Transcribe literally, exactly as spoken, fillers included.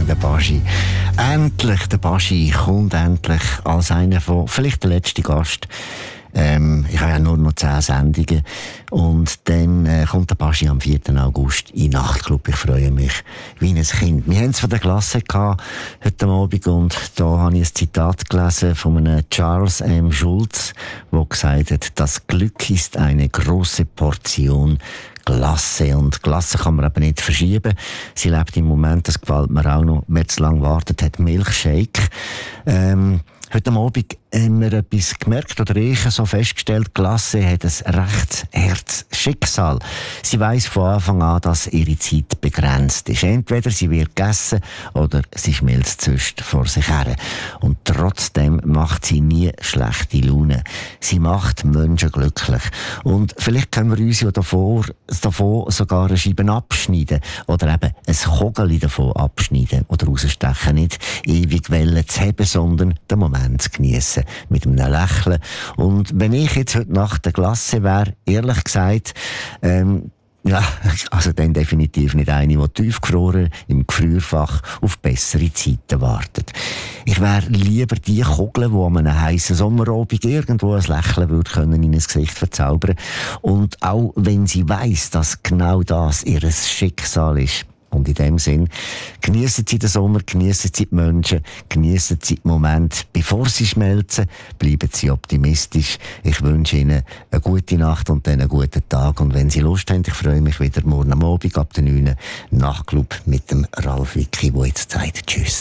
der Baschi. Endlich, der Baschi kommt endlich als einer von, vielleicht der letzte Gast. Ähm, ich habe ja nur noch zehn Sendungen. Und dann äh, kommt der Baschi am vierten August in den Nachtclub. Ich freue mich wie ein Kind. Wir haben es von der Klasse gehabt, heute Abend, und da habe ich ein Zitat gelesen von einem Charles M. Schulz, der gesagt hat, das Glück ist eine große Portion Glasse. Und Glasse kann man eben nicht verschieben. Sie lebt im Moment, das gefällt mir auch noch, wer zu lange wartet, hat Milchshake. Ähm, Heute Abend haben wir etwas gemerkt, oder ich so festgestellt, Glasse hat ein rechtes Herzschicksal. Sie weiss von Anfang an, dass ihre Zeit begrenzt ist. Entweder sie wird gegessen oder sie schmilzt sonst vor sich her. Und trotzdem macht sie nie schlechte Laune. Sie macht Menschen glücklich. Und vielleicht können wir uns ja davor, davon sogar eine Scheibe abschneiden oder eben ein Kogeli davon abschneiden oder rausstechen. Nicht ewig Wellen zu haben, sondern den Moment zu geniessen mit einem Lächeln. Und wenn ich jetzt heute Nacht eine Glasse wäre, ehrlich gesagt, ähm, ja, also dann definitiv nicht eine, die tiefgefroren im Gefrierfach auf bessere Zeiten wartet. Ich wäre lieber die Kugel, die an einem heissen Sommerabend irgendwo ein Lächeln würde können in ein Gesicht verzaubern. Und auch wenn sie weiss, dass genau das ihr Schicksal ist. Und in dem Sinn, geniessen Sie den Sommer, geniessen Sie die Menschen, geniessen Sie den Moment, bevor sie schmelzen, bleiben Sie optimistisch. Ich wünsche Ihnen eine gute Nacht und dann einen guten Tag. Und wenn Sie Lust haben, ich freue mich wieder morgen am Abend ab der neun Nachtclub mit dem Ralf Wicki, der jetzt sagt Tschüss.